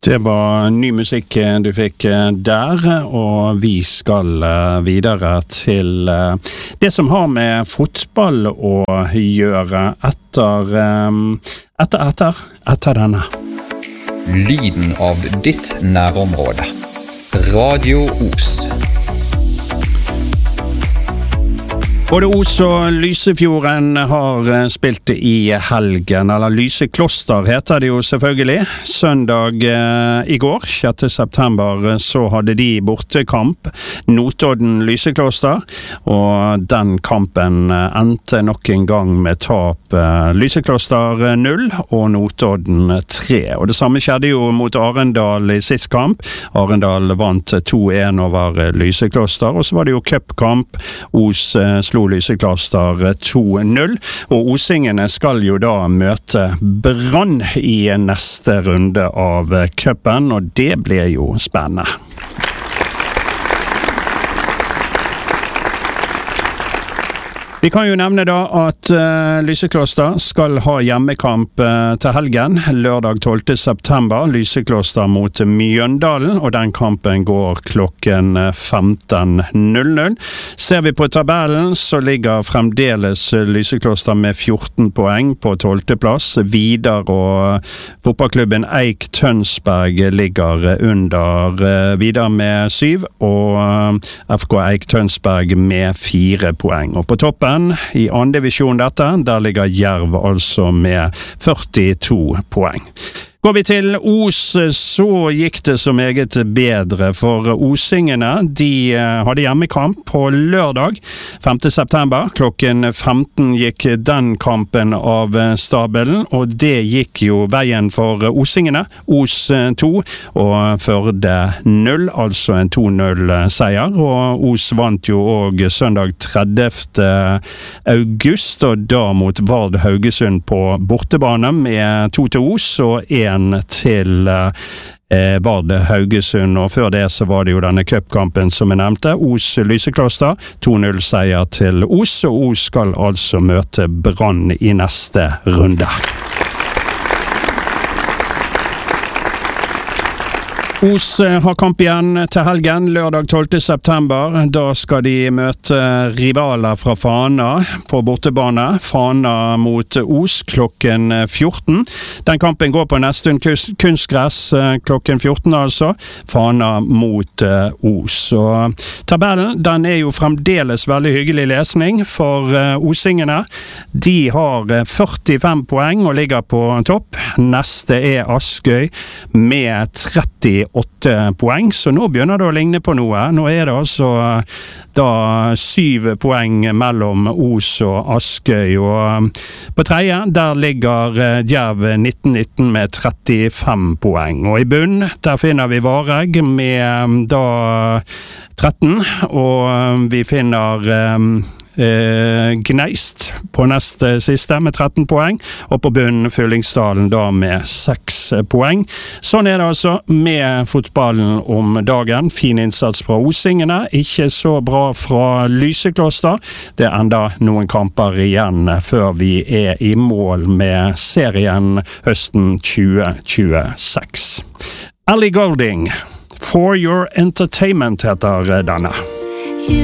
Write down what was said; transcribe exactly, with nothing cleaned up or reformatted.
Det var ny musikk du fikk der, og vi skal videre til det som har med fotball å gjøre etter, etter, etter, etter denne. Lyden av ditt nærområde. Radio Os. Både Os og Lysefjorden har spilt i helgen, eller Lysekloster heter det jo selvfølgelig. Søndag eh, i går, sjette september, så hadde de bortekamp, Notodden Lysekloster, og den kampen endte nok en gang med tap eh, Lysekloster null og Notodden tre. Og det samme skjedde jo mot Arendal i sist kamp. Arendal vant to en over Lysekloster, og så var det jo cupkamp. Os eh, slo Lysekloster to null, og osingene skal jo da møte Brann i neste runde av cupen, og det ble jo spennende. Vi kan jo nevne da at uh, Lysekloster skal ha hjemmekamp uh, til helgen, lørdag tolvte september, Lysekloster mot Mjøndalen, og den kampen går klokken femten null null. Ser vi på tabellen, så ligger fremdeles Lysekloster med fjorten poeng på tolvte plass. Vidar og fotballklubben Eik Tønsberg ligger under uh, Vidar med syv, og uh, F K Eik Tønsberg med fire poeng. Og på toppen i andre divisjon dette, der ligger Jerv altså med førtito poeng. Går vi til Os, så gikk det så meget bedre, for osingene, de hadde hjemmekamp på lørdag, femte september. Klokken femten gikk den kampen av stabelen, og det gikk jo veien for osingene. Os to og Førde null, altså en to null seier, og Os vant jo også søndag tredivte august, og da mot Vard Haugesund på bortebane med to til Os og en til eh, Vard Haugesund, og før det så var det jo denne cupkampen som jeg nevnte, Os Lysekloster, to null seier til Os, og Os skal altså møte Brann i neste runde. Os har kamp igjen til helgen, lørdag tolvte september. Da skal de møte rivaler fra Fana på bortebane. Fana mot Os klokken fjorten. Den kampen går på Nesttun kunstgress klokken fjorten, altså. Fana mot Os. Og tabellen, den er jo fremdeles veldig hyggelig lesning for osingene. De har førtifem poeng og ligger på topp. Neste er Askøy med tretti åtte poeng, så nå begynner det å ligne på noe. Nå er det altså da syv poeng mellom Os og Askøy, og på tredje, der ligger Jerv nitten nitten med trettifem poeng. Og i bunn, der finner vi Vareg med da tretten, og vi finner Eh, Gneist på neste siste med tretten poeng, og på bunnen Fyllingsdalen da med seks poeng. Sånn er det altså med fotballen om dagen. Fin innsats fra osingene, ikke så bra fra Lysekloster. Det er enda noen kamper igjen før vi er i mål med serien høsten tjue tjueseks. Ellie Goulding, For Your Entertainment heter denne.